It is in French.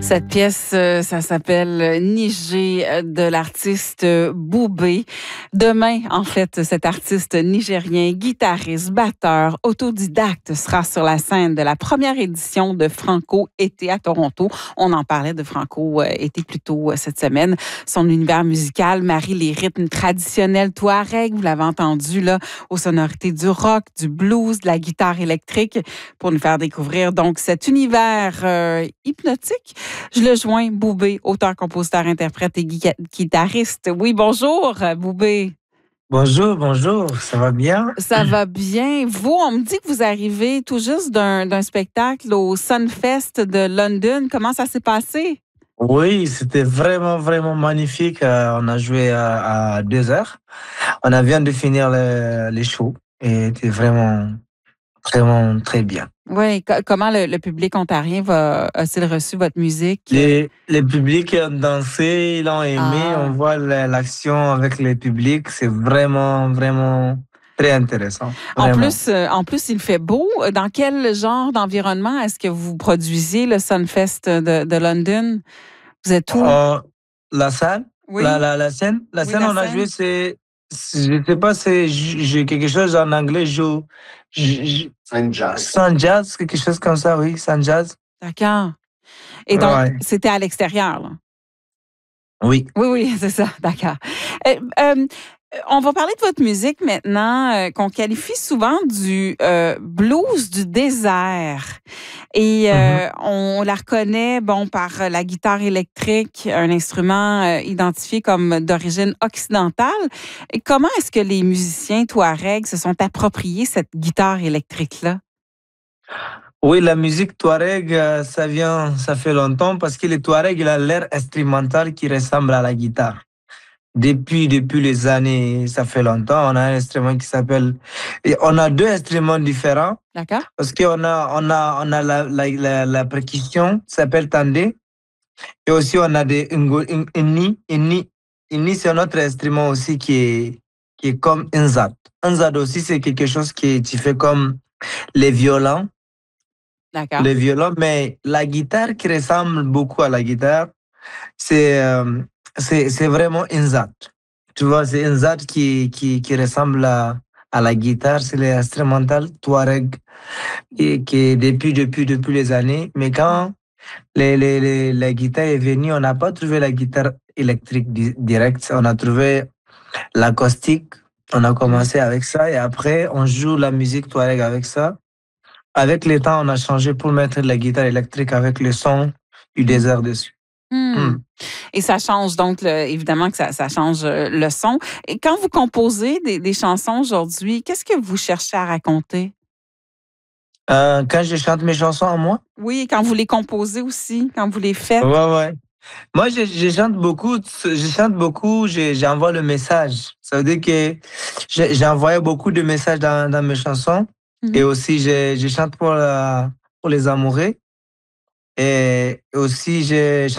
Cette pièce, ça s'appelle Niger de l'artiste Boubé. Demain, en fait, cet artiste nigérien, guitariste, batteur, autodidacte sera sur la scène de la première édition de Franco Été à Toronto. On en parlait de Franco Été plus tôt cette semaine. Son univers musical marie les rythmes traditionnels touareg, vous l'avez entendu là, aux sonorités du rock, du blues, de la guitare électrique, pour nous faire découvrir donc cet univers hypnotique. Je le joins, Boubé, auteur, compositeur, interprète et guitariste. Oui, bonjour, Boubé. Bonjour, ça va bien? Ça va bien. Vous, on me dit que vous arrivez tout juste d'un spectacle au Sunfest de London. Comment ça s'est passé? Oui, c'était vraiment magnifique. On a joué à 2 heures. On a vient de finir les shows et c'était vraiment très bien. Oui, comment le public ontarien a-t-il reçu votre musique? Les publics ont dansé, ils l'ont aimé. On voit l'action avec les publics. C'est vraiment très intéressant. En plus, il fait beau. Dans quel genre d'environnement est-ce que vous produisez le Sunfest de London? Vous êtes où? La salle, Oui. la scène, on a joué, je ne sais pas, j'ai quelque chose en anglais, Sun Jazz, quelque chose comme ça, oui, Sun Jazz. D'accord. Et donc, c'était à l'extérieur, là? Oui. Oui, c'est ça, d'accord. On va parler de votre musique maintenant, qu'on qualifie souvent du blues du désert. Et on la reconnaît, par la guitare électrique, un instrument identifié comme d'origine occidentale. Et comment est-ce que les musiciens touaregs se sont appropriés cette guitare électrique-là? Oui, la musique touareg, ça fait longtemps parce que le touareg, il a l'air instrumental qui ressemble à la guitare. Depuis les années, ça fait longtemps, on a un instrument qui s'appelle... On a 2 instruments différents. D'accord. Parce qu'on a la percussion qui s'appelle tandé. Et aussi, on a des inni. Inni, c'est un autre instrument aussi qui est comme un zad. Un zad aussi, c'est quelque chose que tu fais comme les violons. D'accord. Les violons, mais la guitare qui ressemble beaucoup à la guitare, c'est vraiment un zad. Tu vois, c'est un zad qui ressemble à la guitare, c'est l'instrumental touareg qui est depuis les années. Mais quand la guitare est venue, on n'a pas trouvé la guitare électrique directe, on a trouvé l'acoustique. On a commencé avec ça et après, on joue la musique touareg avec ça. Avec le temps, on a changé pour mettre la guitare électrique avec le son du désert dessus. Et ça change donc, évidemment que ça change le son. Et quand vous composez des chansons aujourd'hui, qu'est-ce que vous cherchez à raconter? Quand je chante mes chansons à moi? Oui, quand vous les composez aussi, quand vous les faites. Ouais. Moi, je chante beaucoup, j'envoie le message. Ça veut dire que j'ai envoyé beaucoup de messages dans mes chansons. Et aussi, je chante pour les amoureux. Et aussi, je